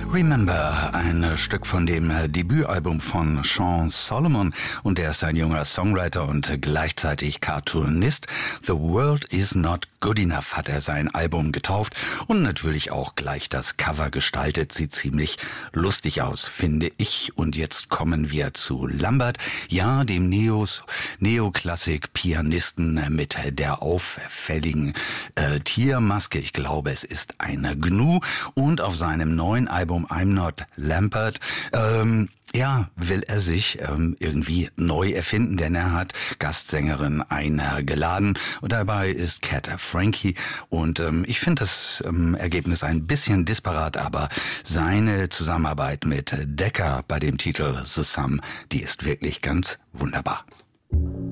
Remember, ein Stück von dem Debütalbum von Sean Solomon, und der ist ein junger Songwriter und gleichzeitig Cartoonist. The World Is Not Good Enough hat er sein Album getauft und natürlich auch gleich das Cover gestaltet. Sieht ziemlich lustig aus, finde ich. Und jetzt kommen wir zu Lambert, ja, dem Neoklassik-Pianisten mit der auffälligen Tiermaske. Ich glaube, es ist eine Gnu, und auf seinem neuen Album I'm Not Lambert will er sich irgendwie neu erfinden, denn er hat Gastsängerin eingeladen und dabei ist Cat Frankie, und ich finde das Ergebnis ein bisschen disparat, aber seine Zusammenarbeit mit Decca bei dem Titel The Sum, die ist wirklich ganz wunderbar.